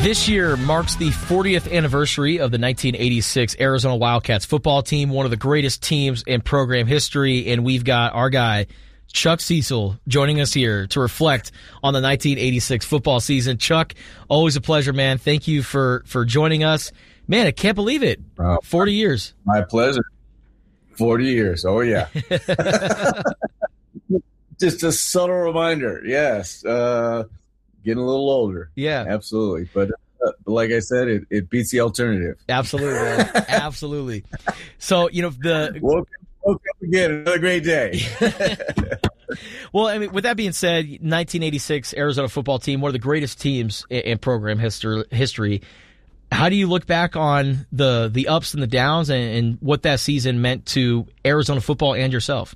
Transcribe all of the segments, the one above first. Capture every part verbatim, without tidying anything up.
This year marks the fortieth anniversary of the nineteen eighty-six Arizona Wildcats football team, one of the greatest teams in program history, and we've got our guy, Chuck Cecil, joining us here to reflect on the nineteen eighty-six football season. Chuck, always a pleasure, man. Thank you for, for joining us. Man, I can't believe it. Uh, forty years. My pleasure. forty years. Oh, yeah. Just a subtle reminder. Yes. Uh, getting a little older. Yeah. Absolutely. But uh, like I said, it, it beats the alternative. Absolutely. Absolutely. So, you know, the woke, woke up again. Another great day. Well, I mean, with that being said, nineteen eighty-six Arizona football team, one of the greatest teams in, in program history, history. How do you look back on the the ups and the downs and, and what that season meant to Arizona football and yourself?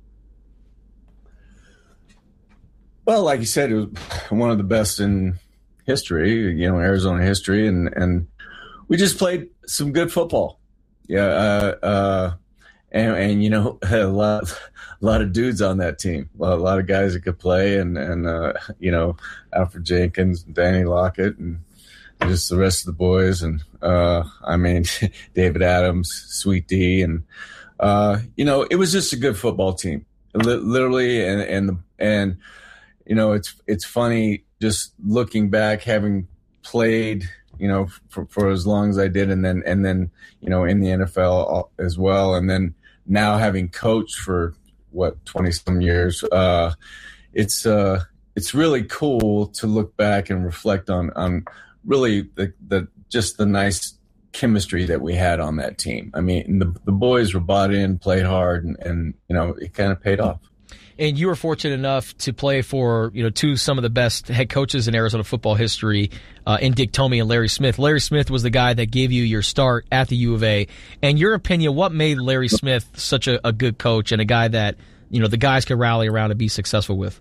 Well, like you said, it was one of the best in history, you know, Arizona history, and, and we just played some good football. Yeah, uh, uh, and, and, you know, a lot, a lot of dudes on that team, a lot, a lot of guys that could play, and, and uh, you know, Alfred Jenkins, Danny Lockett, and just the rest of the boys, and uh, I mean, David Adams, Sweet D, and, uh, you know, it was just a good football team, literally, and, and, the, and, you know, it's it's funny just looking back, having played, you know, for, for as long as I did, and then and then you know in the N F L as well, and then now having coached for what twenty some years. Uh, it's uh, it's really cool to look back and reflect on on really the the just the nice chemistry that we had on that team. I mean, the the boys were bought in, played hard, and, and you know it kind of paid off. And you were fortunate enough to play for, you know, two some of the best head coaches in Arizona football history, uh, in Dick Tomey and Larry Smith. Larry Smith was the guy that gave you your start at the U of A. And your opinion, what made Larry Smith such a, a good coach and a guy that, you know, the guys could rally around and be successful with?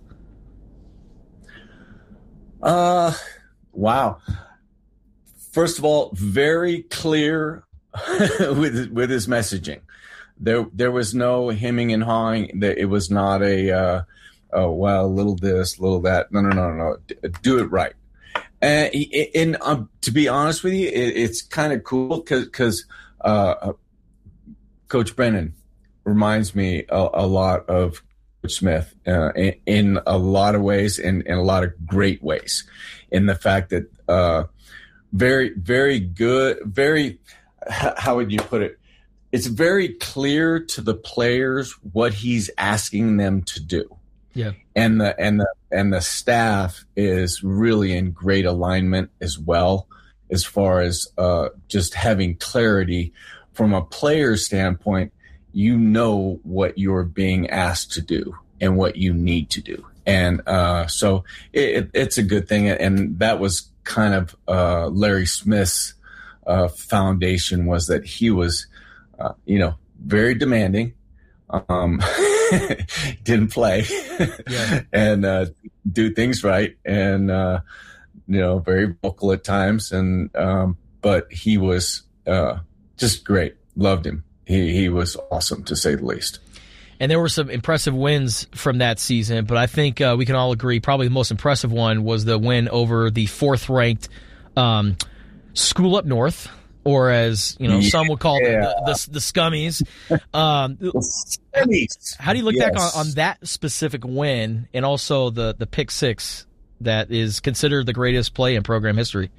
Uh, wow. First of all, very clear with with his messaging. There, there was no hemming and hawing. It was not a, uh, oh, well, a little this, a little that. No, no, no, no. Do it right. And, and um, to be honest with you, it, it's kind of cool because because uh, Coach Brennan reminds me a, a lot of Coach Smith uh, in, in a lot of ways, and in a lot of great ways, in the fact that uh, very, very good, very, how would you put it? It's very clear to the players what he's asking them to do. Yeah. And the and the and the staff is really in great alignment as well, as far as uh, just having clarity from a player standpoint. You know what you're being asked to do and what you need to do. And uh, so it, it's a good thing. And that was kind of uh, Larry Smith's uh, foundation, was that he was – Uh, you know, very demanding, um, didn't play, yeah. and uh, do things right, and uh, you know, very vocal at times, and um, but he was uh, just great. Loved him. He he was awesome, to say the least. And there were some impressive wins from that season, but I think uh, we can all agree probably the most impressive one was the win over the fourth-ranked um, School Up North. Or as you know, yeah. some would call them the, the, the Scummies. Um, the Scummies. How do you look yes. back on, on that specific win, and also the the pick six that is considered the greatest play in program history?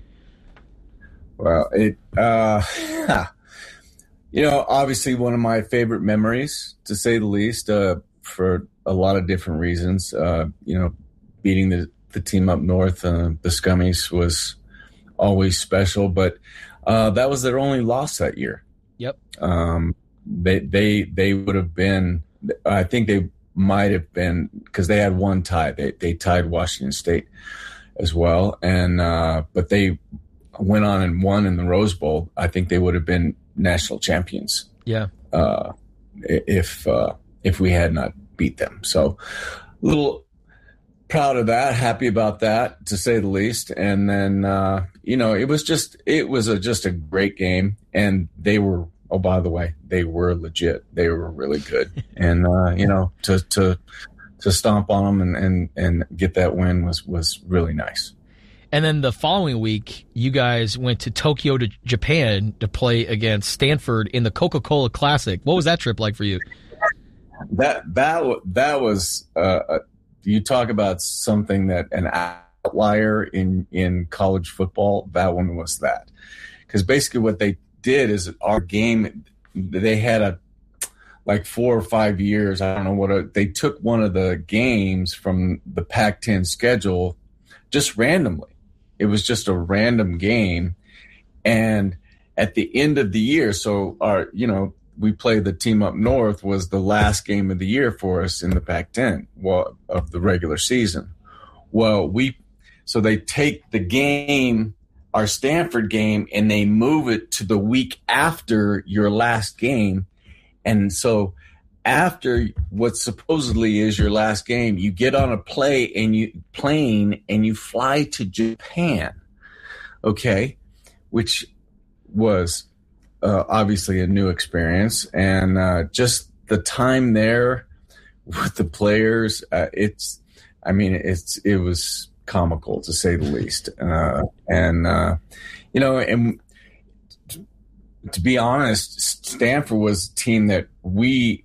Well, it uh, you know, obviously one of my favorite memories, to say the least, uh, for a lot of different reasons. Uh, you know, beating the the team up north, uh, the Scummies, was always special, but. Uh, that was their only loss that year. Yep. Um, they they they would have been. I think they might have been, because they had one tie. They they tied Washington State as well, and uh, but they went on and won in the Rose Bowl. I think they would have been national champions. Yeah. Uh, if uh, if we had not beat them, so a little. Proud of that, happy about that, to say the least. And then, uh, you know, it was just, it was a, just a great game. And they were, oh, by the way, they were legit. They were really good. And, uh, you know, to, to, to stomp on them and, and, and get that win was, was really nice. And then the following week, you guys went to Tokyo, to Japan, to play against Stanford in the Coca-Cola Classic. What was that trip like for you? That that that was uh, you talk about something that an outlier in in college football. That one was that, because basically what they did is our game. They had a like four or five years. I don't know what a, they took one of the games from the Pac ten schedule just randomly. It was just a random game, and at the end of the year, so our you know. we played the team up north was the last game of the year for us in the Pac ten, well, of the regular season. Well, we, so they take the game, our Stanford game, and they move it to the week after your last game. And so after what supposedly is your last game, you get on a play and you plane and you fly to Japan. Okay. Which was, Uh, obviously a new experience, and uh, just the time there with the players, uh, it's, I mean, it's, it was comical to say the least. Uh, and, uh, you know, and to, to be honest, Stanford was a team that we,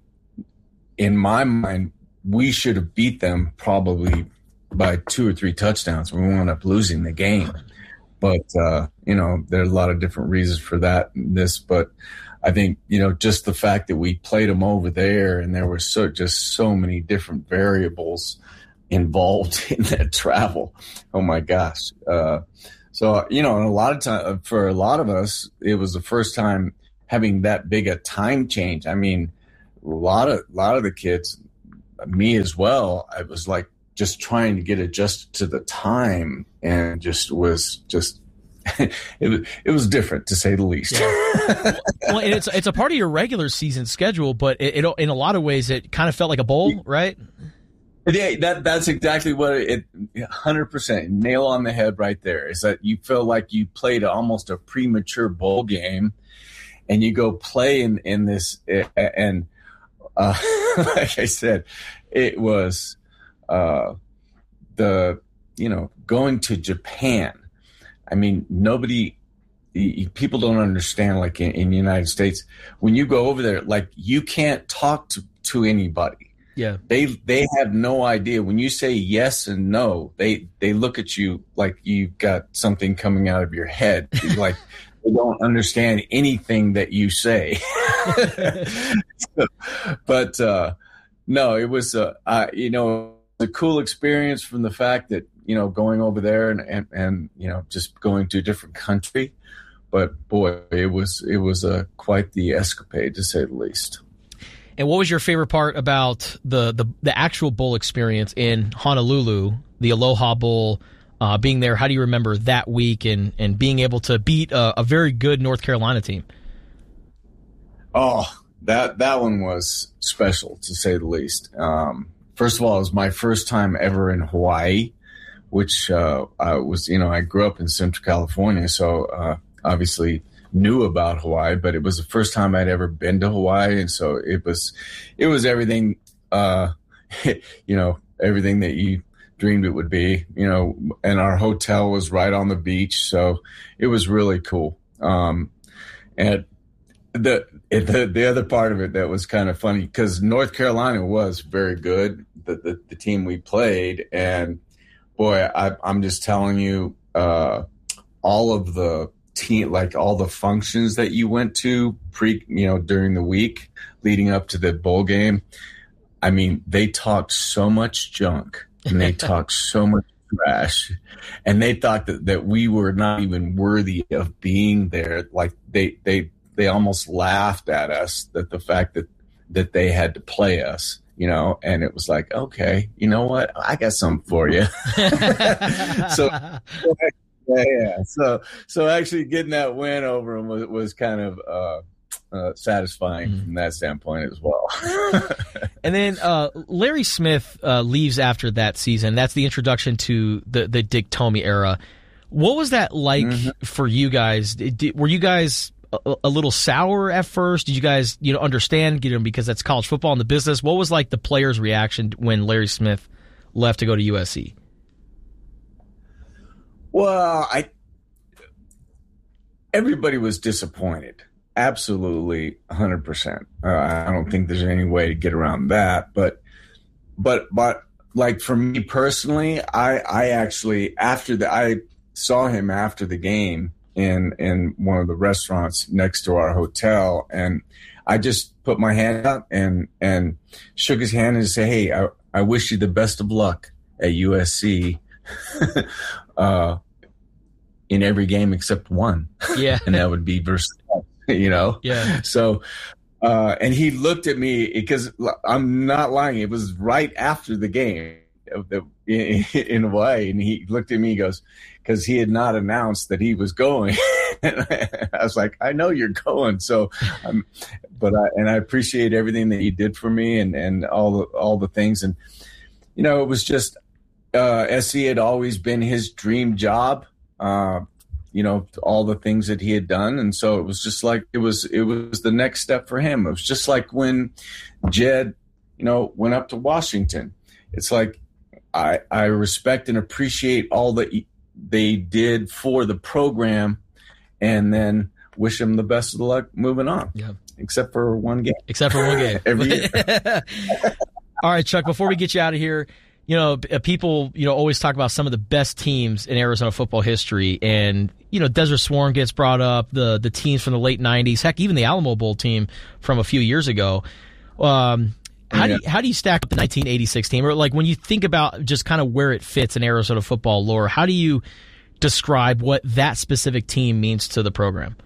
in my mind, we should have beat them probably by two or three touchdowns. We wound up losing the game. But, uh, you know, there are a lot of different reasons for that, this, but I think, you know, just the fact that we played them over there and there were so, just so many different variables involved in that travel. Oh my gosh. Uh, so, you know, and a lot of time for a lot of us, it was the first time having that big a time change. I mean, a lot of, a lot of the kids, me as well, I was like, just trying to get adjusted to the time, and just was just it was it was different, to say the least. Yeah. Well, and it's it's a part of your regular season schedule, but it, it in a lot of ways it kind of felt like a bowl, right? Yeah, that that's exactly what it. one hundred percent nail on the head right there. Is that you feel like you played almost a premature bowl game, and you go play in in this, and uh, like I said, it was. Uh, the, you know, going to Japan. I mean, nobody, people don't understand, like in, in the United States, when you go over there, like you can't talk to, to anybody. Yeah. They, they have no idea. When you say yes and no, they, they look at you like you've got something coming out of your head. Like they don't understand anything that you say. so, but, uh, no, it was, uh, uh, you know, a cool experience from the fact that, you know, going over there and, and, and, you know, just going to a different country. But boy, it was, it was uh, quite the escapade, to say the least. And what was your favorite part about the, the, the actual bowl experience in Honolulu, the Aloha Bowl, uh, being there? How do you remember that week and, and being able to beat a, a very good North Carolina team? Oh, that, that one was special, to say the least. Um, First of all, it was my first time ever in Hawaii, which uh, I was, you know, I grew up in Central California, so uh, obviously knew about Hawaii, but it was the first time I'd ever been to Hawaii, and so it was, it was everything, uh, you know, everything that you dreamed it would be, you know. And our hotel was right on the beach, so it was really cool. Um, and The, the the other part of it that was kind of funny, because North Carolina was very good, the, the, the team we played, and boy, I, I'm just telling you, uh, all of the team, like all the functions that you went to pre, you know, during the week leading up to the bowl game, I mean, they talked so much junk and they talked so much trash, and they thought that, that we were not even worthy of being there. Like they they. They almost laughed at us, that the fact that, that they had to play us, you know, and it was like, okay, you know what? I got something for you. so, yeah, yeah. So, so actually getting that win over them was, was kind of, uh, uh, satisfying mm. from that standpoint as well. And then, uh, Larry Smith, uh, leaves after that season. That's the introduction to the, the Dick Tomey era. What was that like mm-hmm. for you guys? Did, were you guys a, a little sour at first? Did you guys, you know, understand, you know, because that's college football and the business? What was like the players' reaction when Larry Smith left to go to U S C? Well, I everybody was disappointed. Absolutely, one hundred percent. Uh, I don't think there's any way to get around that. But, but, but, like for me personally, I, I actually after the I saw him after the game in in one of the restaurants next to our hotel, and I just put my hand up and and shook his hand and said, "Hey, I, I wish you the best of luck at U S C." uh, in every game except one. Yeah. And that would be versus, you know? Yeah. So, uh, and he looked at me because I'm not lying. It was right after the game of the, in, in Hawaii. And he looked at me, he goes, because he had not announced that he was going. And I, I was like, I know you're going. So, um, but I, and I appreciate everything that he did for me and, and all the, all the things. And, you know, it was just, uh, S C had always been his dream job. Uh, you know, all the things that he had done. And so it was just like, it was, it was the next step for him. It was just like when Jed, you know, went up to Washington. It's like, I, I respect and appreciate all that they did for the program and then wish him the best of the luck moving on. Yeah. Except for one game. Except for one game. Every year. All right, Chuck, before we get you out of here, you know, people, you know, always talk about some of the best teams in Arizona football history. And, you know, Desert Swarm gets brought up, the the teams from the late nineties, heck, even the Alamo Bowl team from a few years ago. Um, how, yeah. do you, how do you stack up the nineteen eighty-six team? Or, like, when you think about just kind of where it fits in Arizona football lore, how do you describe what that specific team means to the program?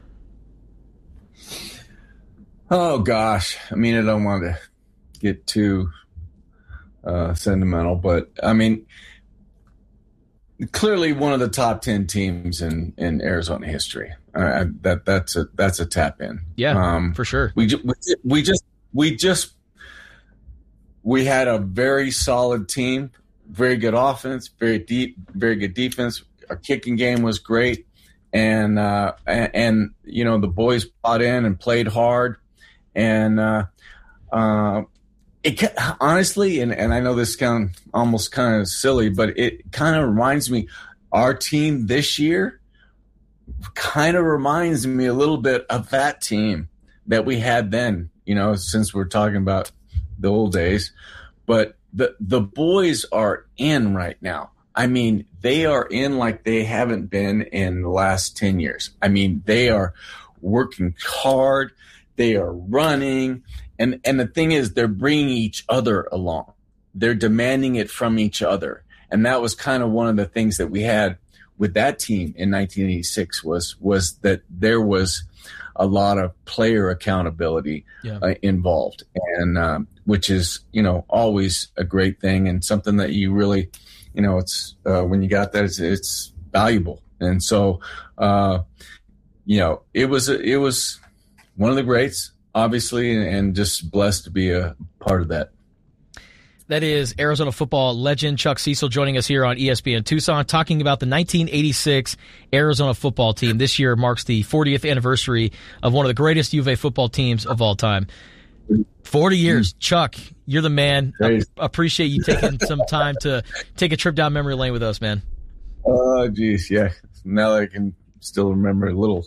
Oh, gosh. I mean, I don't want to get too uh, sentimental, but, I mean, clearly one of the top ten teams in, in Arizona history. Uh, that that's a that's a tap in. Yeah, um, for sure. We, we we just we just we had a very solid team, very good offense, very deep, very good defense. Our kicking game was great, and uh, and, and you know the boys bought in and played hard, and uh, uh, it honestly, and, and I know this kind of almost kind of silly, but it kind of reminds me, our team this year kind of reminds me a little bit of that team that we had then, you know, since we're talking about the old days. But the the boys are in right now. I mean, they are in like they haven't been in the last ten years. I mean, they are working hard. They are running. And and the thing is, they're bringing each other along. They're demanding it from each other. And that was kind of one of the things that we had with that team in nineteen eighty-six was was that there was a lot of player accountability yeah. uh, involved, and um, which is, you know, always a great thing and something that you really, you know, it's uh, when you got that, it's, it's valuable. And so, uh, you know, it was it was one of the greats, obviously, and, and just blessed to be a part of that. That is Arizona football legend Chuck Cecil joining us here on E S P N Tucson, talking about the nineteen eighty-six Arizona football team. This year marks the fortieth anniversary of one of the greatest U of A football teams of all time. forty years. Chuck, you're the man. I appreciate you taking some time to take a trip down memory lane with us, man. Oh, geez, yeah. Now I can still remember a little.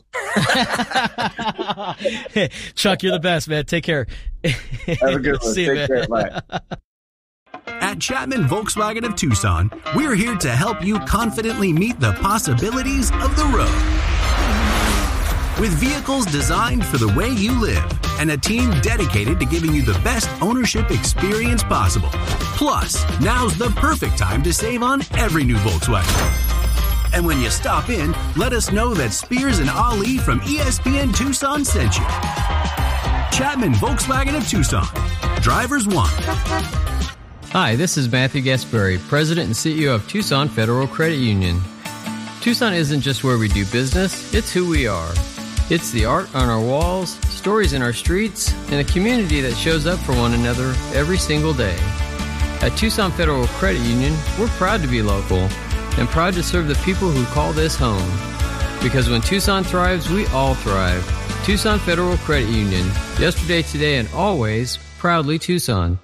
Chuck, you're the best, man. Take care. Have a good one. See Take you, care. Bye. At Chapman Volkswagen of Tucson, we're here to help you confidently meet the possibilities of the road. With vehicles designed for the way you live and a team dedicated to giving you the best ownership experience possible. Plus, now's the perfect time to save on every new Volkswagen. And when you stop in, let us know that Spears and Ali from E S P N Tucson sent you. Chapman Volkswagen of Tucson. Drivers want. Hi, this is Matthew Gasbury, President and C E O of Tucson Federal Credit Union. Tucson isn't just where we do business, it's who we are. It's the art on our walls, stories in our streets, and a community that shows up for one another every single day. At Tucson Federal Credit Union, we're proud to be local and proud to serve the people who call this home. Because when Tucson thrives, we all thrive. Tucson Federal Credit Union. Yesterday, today, and always, proudly Tucson.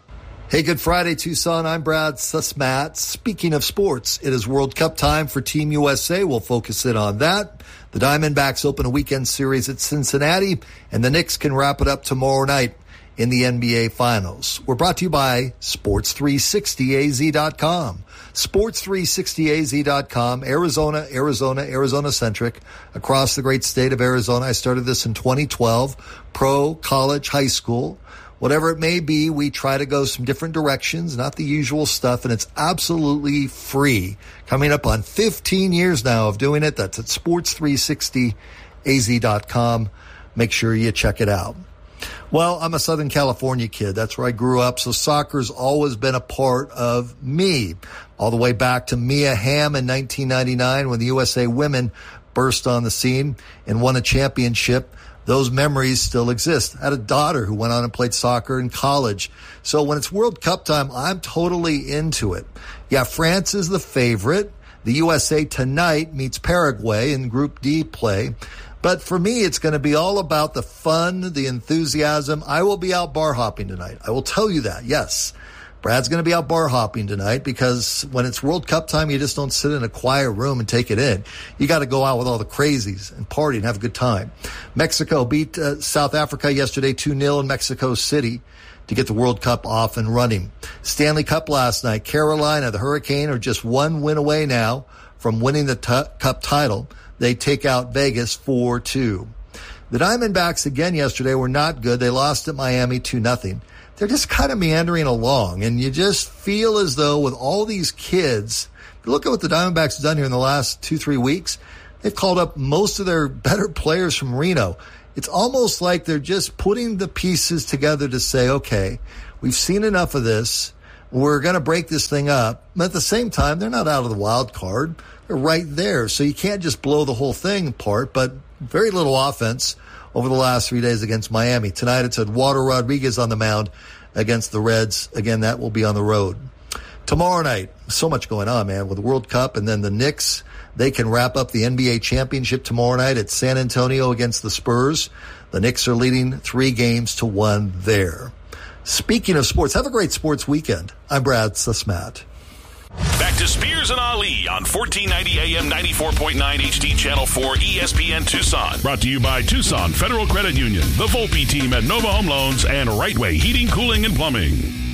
Hey, good Friday, Tucson. I'm Brad Susmat. Speaking of sports, it is World Cup time for Team U S A. We'll focus in on that. The Diamondbacks open a weekend series at Cincinnati, and the Knicks can wrap it up tomorrow night in the N B A Finals. We're brought to you by Sports three sixty A Z dot com. Sports three sixty A Z dot com, Arizona, Arizona, Arizona-centric, across the great state of Arizona. I started this in twenty twelve, pro, college, high school. Whatever it may be, we try to go some different directions, not the usual stuff, and it's absolutely free. Coming up on fifteen years now of doing it. That's at Sports three sixty A Z dot com. Make sure you check it out. Well, I'm a Southern California kid. That's where I grew up, so soccer's always been a part of me. All the way back to Mia Hamm in nineteen ninety-nine when the U S A women burst on the scene and won a championship. Those memories still exist. I had a daughter who went on and played soccer in college. So when it's World Cup time, I'm totally into it. Yeah, France is the favorite. The U S A tonight meets Paraguay in Group D play. But for me, it's going to be all about the fun, the enthusiasm. I will be out bar hopping tonight. I will tell you that, yes. Brad's going to be out bar hopping tonight because when it's World Cup time, you just don't sit in a quiet room and take it in. You got to go out with all the crazies and party and have a good time. Mexico beat uh, South Africa yesterday two nil in Mexico City to get the World Cup off and running. Stanley Cup last night. Carolina, the Hurricane, are just one win away now from winning the t- Cup title. They take out Vegas four two. The Diamondbacks again yesterday were not good. They lost at Miami two nothing. They're just kind of meandering along, and you just feel as though with all these kids, if you look at what the Diamondbacks have done here in the last two, three weeks, they've called up most of their better players from Reno. It's almost like they're just putting the pieces together to say, okay, we've seen enough of this. We're going to break this thing up. But at the same time, they're not out of the wild card. They're right there. So you can't just blow the whole thing apart, but very little offense over the last three days against Miami. Tonight it's Eduardo Rodriguez on the mound against the Reds. Again, that will be on the road. Tomorrow night, so much going on, man, with the World Cup and then the Knicks. They can wrap up the N B A championship tomorrow night at San Antonio against the Spurs. The Knicks are leading three games to one there. Speaking of sports, have a great sports weekend. I'm Brad Susmat. Back to Spears and Ali on fourteen ninety A M ninety-four point nine H D Channel four E S P N Tucson. Brought to you by Tucson Federal Credit Union, the Volpe team at Nova Home Loans, and Rightway Heating, Cooling, and Plumbing.